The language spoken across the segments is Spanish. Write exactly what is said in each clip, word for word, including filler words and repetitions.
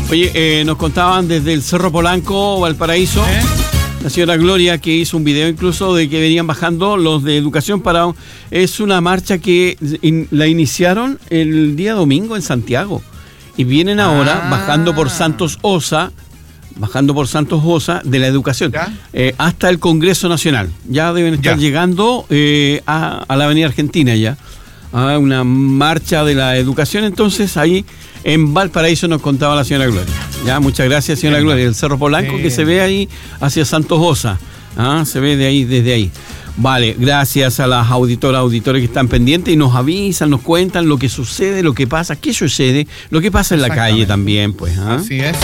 Oye, eh, nos contaban desde el Cerro Polanco, Valparaíso, ¿Eh? la señora Gloria, que hizo un video incluso de que venían bajando los de Educación para... Es una marcha que in, la iniciaron el día domingo en Santiago y vienen ahora ah. bajando por Santos Osa, bajando por Santos Osa de la Educación eh, hasta el Congreso Nacional. Ya deben estar ya. llegando eh, a, a la Avenida Argentina ya. A una marcha de la educación, entonces ahí en Valparaíso nos contaba la señora Gloria. Ya, muchas gracias, señora Gloria. El Cerro Polanco sí. que se ve ahí hacia Santos Osa. ¿Ah? Se ve de ahí, desde ahí. Vale, gracias a las auditoras, auditores que están pendientes y nos avisan, nos cuentan lo que sucede, lo que pasa, qué sucede, lo que pasa en la calle también, pues. ¿Ah? Así es.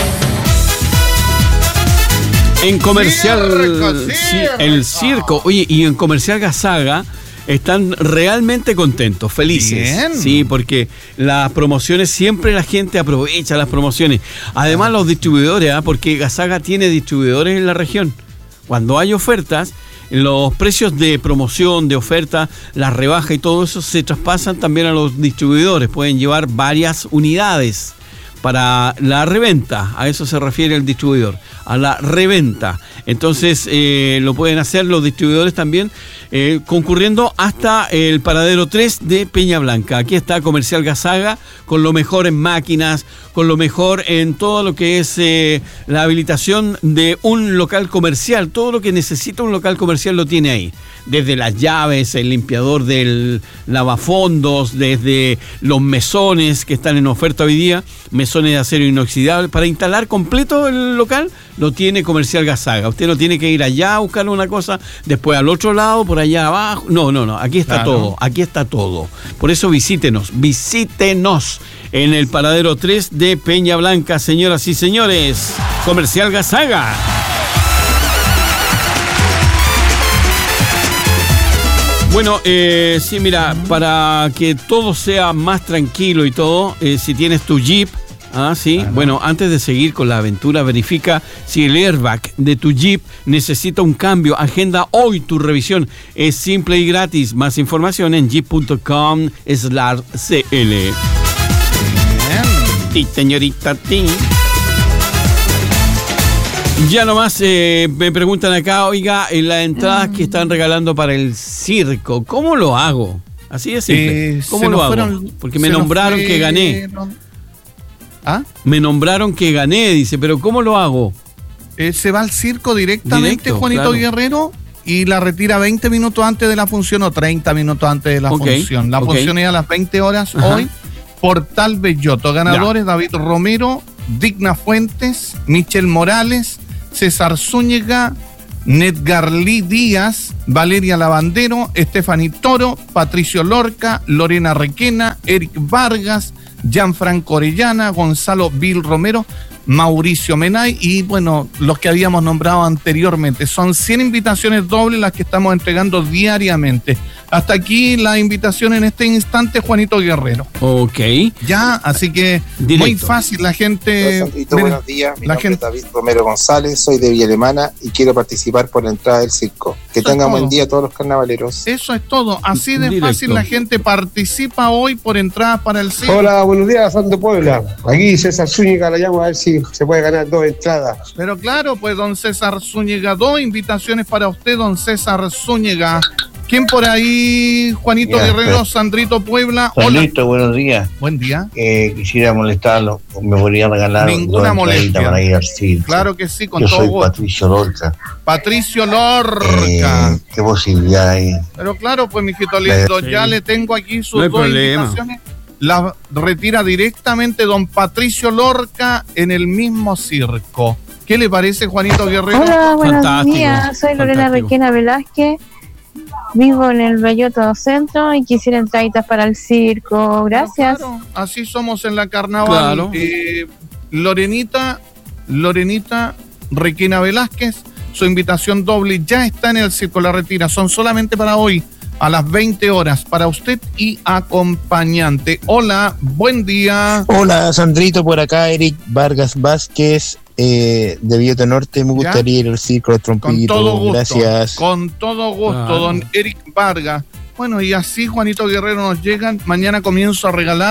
En Comercial, circo, circo. Sí, el circo, oye, y en Comercial Gazaga están realmente contentos, felices. Bien. Sí, porque las promociones, siempre la gente aprovecha las promociones. Además, los distribuidores, ¿eh? porque Gazaga tiene distribuidores en la región. Cuando hay ofertas, los precios de promoción, de oferta, las rebajas y todo eso se traspasan también a los distribuidores. Pueden llevar varias unidades para la reventa, a eso se refiere el distribuidor, a la reventa. Entonces eh, lo pueden hacer los distribuidores también, eh, concurriendo hasta el paradero tres de Peña Blanca. Aquí está Comercial Gazaga, con lo mejor en máquinas, con lo mejor en todo lo que es eh, la habilitación de un local comercial. Todo lo que necesita un local comercial lo tiene ahí. Desde las llaves, el limpiador del lavafondos, desde los mesones que están en oferta hoy día, mesones de acero inoxidable. Para instalar completo el local, lo tiene Comercial Gazaga. Usted no tiene que ir allá a buscar una cosa, después al otro lado, por allá abajo. No, no, no, aquí está claro. todo, aquí está todo. Por eso visítenos, visítenos en el paradero tres de Peña Blanca, señoras y señores. Comercial Gazaga. Bueno, eh, sí, mira, para que todo sea más tranquilo y todo, eh, si tienes tu Jeep, ah, sí, ah, no. bueno, antes de seguir con la aventura, verifica si el airbag de tu Jeep necesita un cambio. Agenda hoy tu revisión, es simple y gratis. Más información en jeep punto com slash cl. Sí, señorita, sí. Ya nomás eh, me preguntan acá, oiga, en las entradas que están regalando para el circo, ¿cómo lo hago? Así de simple. Eh, ¿Cómo lo hago? Fueron, Porque me nombraron que gané. ¿Ah? Me nombraron que gané, dice, pero ¿cómo lo hago? Eh, se va al circo directamente, Directo, Juanito claro. Guerrero, y la retira veinte minutos antes de la función o treinta minutos antes de la okay, función. La okay. función es a las veinte horas Ajá. hoy. Portal Belloto. Ganadores: ya. David Romero, Digna Fuentes, Michel Morales, César Zúñiga, Nedgarly Díaz, Valeria Lavandero, Stephanie Toro, Patricio Lorca, Lorena Requena, Eric Vargas, Gianfranco Orellana, Gonzalo Vil Romero, Mauricio Menay y, bueno, los que habíamos nombrado anteriormente. Son cien invitaciones dobles las que estamos entregando diariamente. Hasta aquí la invitación en este instante, Juanito Guerrero. Ok. Ya, así que Directo. Muy fácil, la gente... Hola, Sandrito, buenos días, mi la nombre gente... es David Romero González, soy de Villa Alemana y quiero participar por la entrada del circo. Que Eso tengan buen día a todos los carnavaleros. Eso es todo, así de Directo. Fácil la gente participa hoy por entradas para el circo. Hola, buenos días, Santo Puebla. Aquí César Zúñiga la llamo a ver si se puede ganar dos entradas. Pero claro, pues don César Zúñiga, dos invitaciones para usted, don César Zúñiga. ¿Quién por ahí? Juanito ya, Guerrero, pues, Sandrito Puebla. Sandrito, hola. Buenos días. Buen día. Eh, quisiera molestarlo, me podría regalar ninguna molestia para ir al circo. Claro que sí, con Yo todo soy gusto. Patricio Lorca. Patricio Lorca. Eh, ¿Qué posibilidad hay? Pero claro, pues, mijito lindo, sí. Ya le tengo aquí sus no dos problema. Invitaciones. La retira directamente don Patricio Lorca en el mismo circo. ¿Qué le parece, Juanito Guerrero? Hola, buenos Fantástico. días. Soy Lorena Fantástico. Requena Velázquez. Vivo en el Belloto Centro y quisiera entraditas para el circo. Gracias. Claro, así somos en la carnaval. Claro. Eh, Lorenita, Lorenita Requena Velázquez, su invitación doble ya está en el circo. La retira. Son solamente para hoy, a las veinte horas, para usted y acompañante. Hola, buen día. Hola, Sandrito, por acá, Eric Vargas Vázquez. Eh, de Villota Norte, me gustaría ¿Ya? ir al circo de Trompito. Con todo gusto, gracias. Con todo gusto, ah. don Eric Vargas. Bueno, y así, Juanito Guerrero, nos llegan. Mañana comienzo a regalar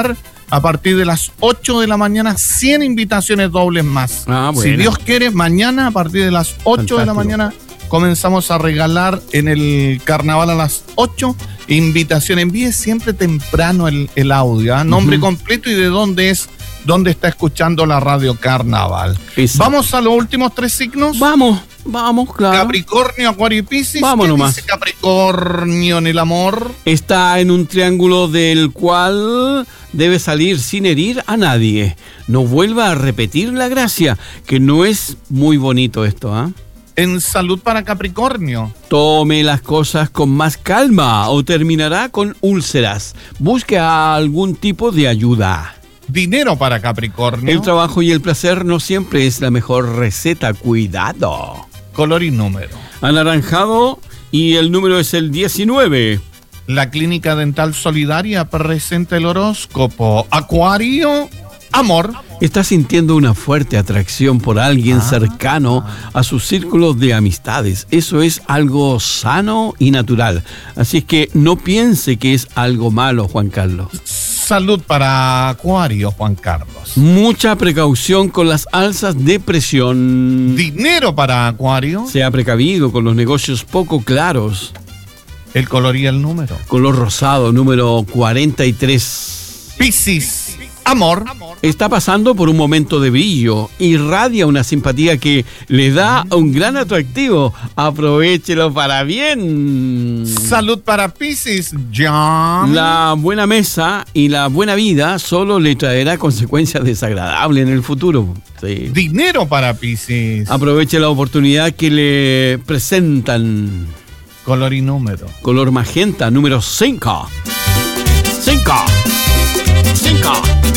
a partir de las ocho de la mañana, cien invitaciones dobles más. Ah, bueno. Si Dios quiere, mañana a partir de las ocho de la mañana comenzamos a regalar en el carnaval a las ocho invitaciones. Envíe siempre temprano el, el audio, ¿eh? Nombre uh-huh. completo y de dónde es, dónde está escuchando la radio Carnaval. Exacto. Vamos a los últimos tres signos. Vamos, vamos, claro. Capricornio, Acuario y Piscis. Vamos ¿Qué nomás. dice Capricornio en el amor? Está en un triángulo del cual debe salir sin herir a nadie. No vuelva a repetir la gracia, que no es muy bonito esto, ¿ah? ¿eh? En salud para Capricornio. Tome las cosas con más calma o terminará con úlceras. Busque algún tipo de ayuda. Dinero para Capricornio. El trabajo y el placer no siempre es la mejor receta. Cuidado. Color y número. Anaranjado y el número es el diecinueve. La Clínica Dental Solidaria presenta el horóscopo. Acuario, amor. Está sintiendo una fuerte atracción por alguien ah, cercano a sus círculos de amistades. Eso es algo sano y natural. Así es que no piense que es algo malo, Juan Carlos. Salud para Acuario, Juan Carlos. Mucha precaución con las alzas de presión. Dinero para Acuario. Sea precavido con los negocios poco claros. El color y el número. Color rosado, número cuarenta y tres. Piscis. Amor. Está pasando por un momento de brillo. Irradia una simpatía que le da un gran atractivo. Aprovéchelo para bien. Salud para Piscis, John. La buena mesa y la buena vida solo le traerá consecuencias desagradables en el futuro. Sí. Dinero para Piscis. Aproveche la oportunidad que le presentan. Color y número. Color magenta, número cinco. cinco. cinco.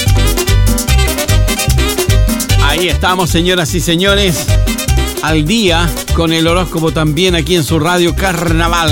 Ahí estamos, señoras y señores, al día con el horóscopo también aquí en su radio Carnaval.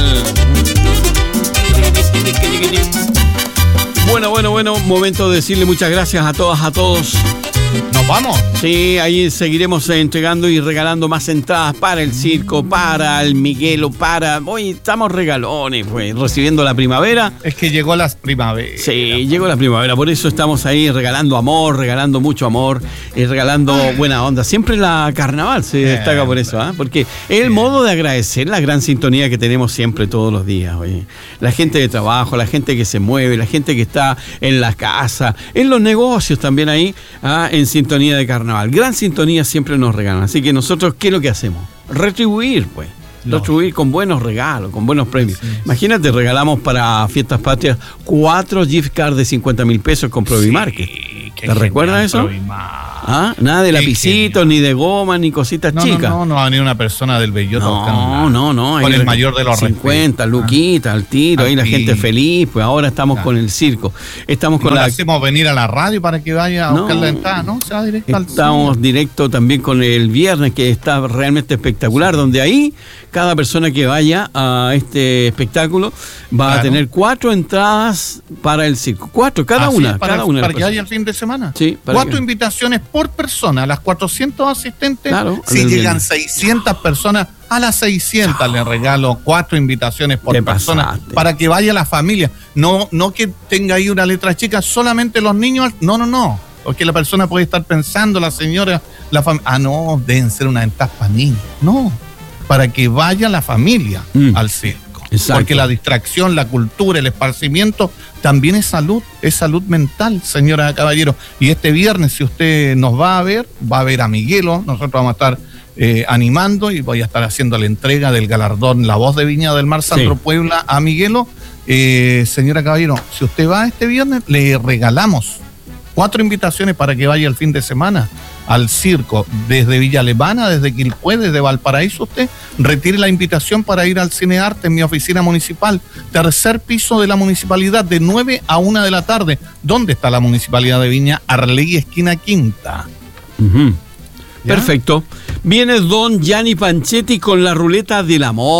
Bueno, bueno, bueno, momento de decirle muchas gracias a todas, a todos. ¿Nos vamos? Sí, ahí seguiremos entregando y regalando más entradas para el circo, para el Miguelo, para... Hoy estamos regalones, pues, recibiendo la primavera. Es que llegó la primavera. Sí, llegó la primavera, por eso estamos ahí regalando amor, regalando mucho amor, y regalando Ay. buena onda. Siempre la Carnaval se Bien, destaca por eso, ¿eh? Porque es el Bien. modo de agradecer la gran sintonía que tenemos siempre todos los días. Oye. La gente de trabajo, la gente que se mueve, la gente que está en la casa, en los negocios también ahí, ¿ah? En sintonía de Carnaval. Gran sintonía siempre nos regalan. Así que nosotros, ¿qué es lo que hacemos? Retribuir, pues. No. Retribuir con buenos regalos, con buenos premios. Sí, sí. Imagínate, regalamos para Fiestas Patrias cuatro gift cards de cincuenta mil pesos con Provimarket. Sí, ¿te recuerdas eso? Provimar. ¿Ah? Nada de lapicitos, ni de goma, ni cositas no, chicas. No, no, no va a venir una persona del Belloto. No, no, no. Con el mayor de los cincuenta, respetos. Luquita, al tiro, al ahí la tiro. Gente feliz. Pues ahora estamos claro. con el circo. Estamos con no la... le hacemos venir a la radio para que vaya a no, buscar la entrada, ¿no? Se va directo al Estamos directo también con el viernes, que está realmente espectacular, sí. donde ahí cada persona que vaya a este espectáculo va claro. a tener cuatro entradas para el circo. Cuatro, cada Así una. Es, para, cada una para que vaya el fin de semana. Sí, cuatro que... invitaciones por persona. Las cuatrocientos asistentes, claro, si llegan seiscientas personas, a las seiscientas le regalo cuatro invitaciones por persona pasaste. Para que vaya la familia. No, no que tenga ahí una letra chica, solamente los niños. No, no, no. Porque la persona puede estar pensando, la señora, la familia. Ah, no, deben ser una entrada para niños. No, para que vaya la familia mm. al circo. Exacto. Porque la distracción, la cultura, el esparcimiento también es salud, es salud mental, señora caballero. Y este viernes, si usted nos va a ver, va a ver a Miguelo. Nosotros vamos a estar eh, animando y voy a estar haciendo la entrega del galardón La Voz de Viña del Mar Sandro sí. Puebla a Miguelo. Eh, señora caballero, si usted va este viernes, le regalamos cuatro invitaciones para que vaya el fin de semana al circo, desde Villa Alemana, desde Quilpué, desde Valparaíso. Usted retire la invitación para ir al Cine Arte en mi oficina municipal, tercer piso de la municipalidad, de nueve a una de la tarde. ¿Dónde está la municipalidad de Viña? Arlegui, esquina Quinta. Uh-huh. Perfecto. Viene don Gianni Panchetti con la ruleta del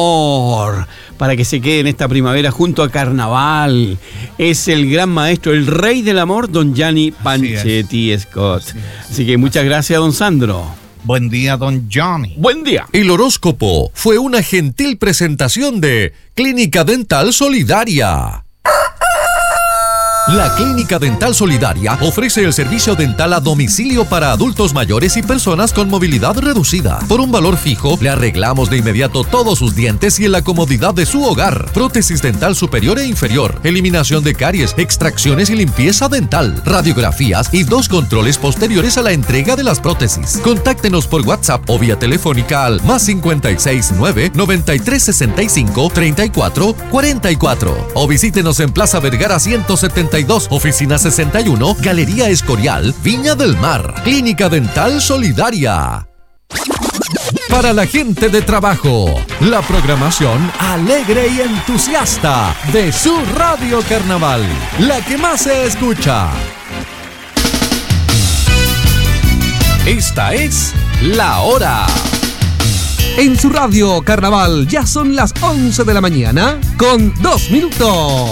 amor, para que se quede en esta primavera junto a Carnaval. Es el gran maestro, el rey del amor, don Gianni Panchetti Así Scott. Así, Así que muchas gracias, don Sandro. Buen día, don Johnny. Buen día. El horóscopo fue una gentil presentación de Clínica Dental Solidaria. La Clínica Dental Solidaria ofrece el servicio dental a domicilio para adultos mayores y personas con movilidad reducida. Por un valor fijo, le arreglamos de inmediato todos sus dientes y en la comodidad de su hogar. Prótesis dental superior e inferior, eliminación de caries, extracciones y limpieza dental, radiografías y dos controles posteriores a la entrega de las prótesis. Contáctenos por WhatsApp o vía telefónica al más cincuenta y seis nueve, noventa y tres sesenta y cinco, treinta y cuatro cuarenta y cuatro o visítenos en Plaza Vergara ciento setenta y dos, oficina sesenta y uno, Galería Escorial, Viña del Mar. Clínica Dental Solidaria. Para la gente de trabajo, la programación alegre y entusiasta de su Radio Carnaval, la que más se escucha. Esta es La Hora. En su Radio Carnaval ya son las once de la mañana con dos minutos.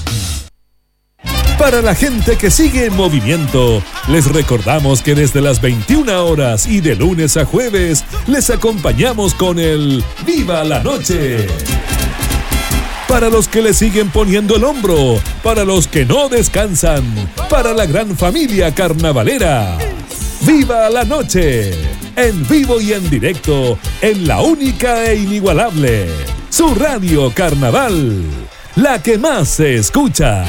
Para la gente que sigue en movimiento, les recordamos que desde las veintiuna horas y de lunes a jueves les acompañamos con el ¡Viva la Noche! Para los que le siguen poniendo el hombro, para los que no descansan, para la gran familia carnavalera. ¡Viva la Noche! En vivo y en directo, en la única e inigualable, su Radio Carnaval, la que más se escucha.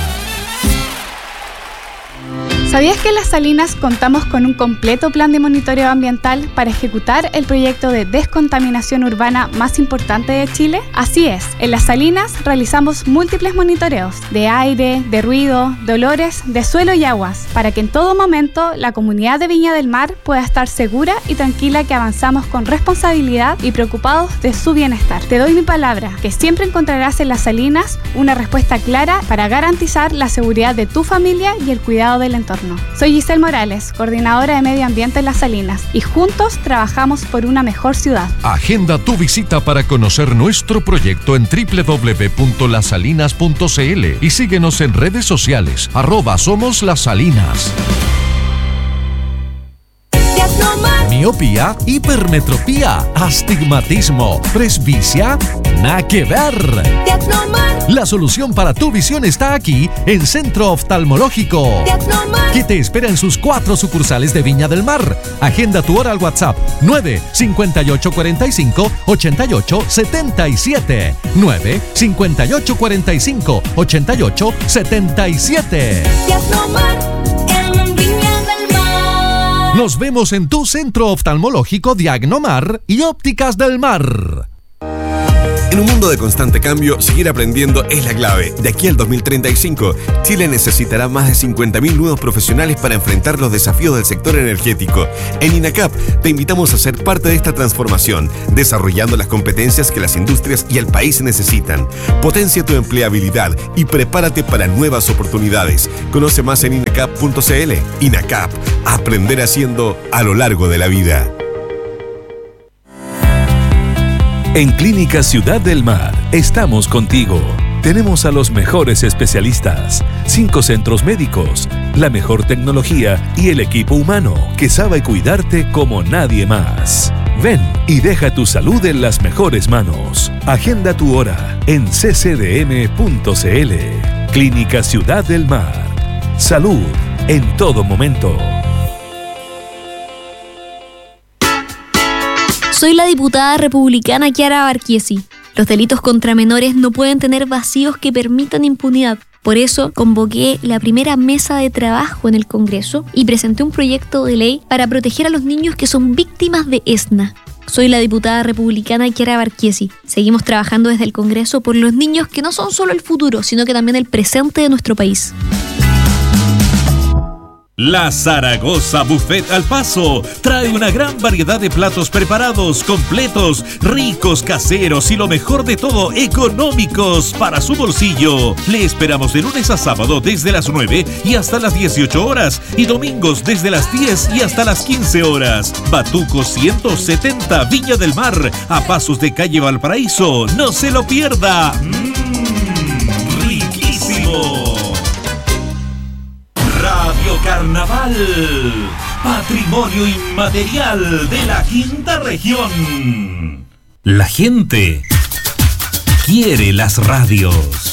¿Sabías que en Las Salinas contamos con un completo plan de monitoreo ambiental para ejecutar el proyecto de descontaminación urbana más importante de Chile? Así es, en Las Salinas realizamos múltiples monitoreos de aire, de ruido, de olores, de suelo y aguas, para que en todo momento la comunidad de Viña del Mar pueda estar segura y tranquila que avanzamos con responsabilidad y preocupados de su bienestar. Te doy mi palabra, que siempre encontrarás en Las Salinas una respuesta clara para garantizar la seguridad de tu familia y el cuidado del entorno. Soy Giselle Morales, coordinadora de Medio Ambiente en Las Salinas, y juntos trabajamos por una mejor ciudad. Agenda tu visita para conocer nuestro proyecto en doble u doble u doble u punto las salinas punto c l y síguenos en redes sociales, arroba Somos Las Salinas. Miopía, hipermetropía, astigmatismo, presbicia, nada que ver. La solución para tu visión está aquí en Centro Oftalmológico, que te espera en sus cuatro sucursales de Viña del Mar. Agenda tu hora al WhatsApp nueve cincuenta y ocho cuarenta y cinco ochenta y ocho setenta y siete. nueve cincuenta y ocho cuarenta y cinco ochenta y ocho setenta y siete. Nos vemos en tu Centro Oftalmológico Diagnomar y Ópticas del Mar. En un mundo de constante cambio, seguir aprendiendo es la clave. De aquí al dos mil treinta y cinco, Chile necesitará más de cincuenta mil nuevos profesionales para enfrentar los desafíos del sector energético. En INACAP te invitamos a ser parte de esta transformación, desarrollando las competencias que las industrias y el país necesitan. Potencia tu empleabilidad y prepárate para nuevas oportunidades. Conoce más en inacap punto c l. INACAP, aprender haciendo a lo largo de la vida. En Clínica Ciudad del Mar estamos contigo. Tenemos a los mejores especialistas, cinco centros médicos, la mejor tecnología y el equipo humano que sabe cuidarte como nadie más. Ven y deja tu salud en las mejores manos. Agenda tu hora en c c d m punto c l. Clínica Ciudad del Mar. Salud en todo momento. Soy la diputada republicana Chiara Barquiesi. Los delitos contra menores no pueden tener vacíos que permitan impunidad. Por eso convoqué la primera mesa de trabajo en el Congreso y presenté un proyecto de ley para proteger a los niños que son víctimas de ESNA. Soy la diputada republicana Chiara Barquiesi. Seguimos trabajando desde el Congreso por los niños que no son solo el futuro, sino que también el presente de nuestro país. La Zaragoza Buffet al Paso trae una gran variedad de platos preparados, completos, ricos, caseros y lo mejor de todo, económicos para su bolsillo. Le esperamos de lunes a sábado desde las nueve y hasta las dieciocho horas y domingos desde las diez y hasta las quince horas. Batuco ciento setenta, Viña del Mar, a pasos de calle Valparaíso. ¡No se lo pierda! ¡Mmm! ¡Riquísimo! Radio Carnaval, patrimonio inmaterial de la quinta región. La gente quiere las radios.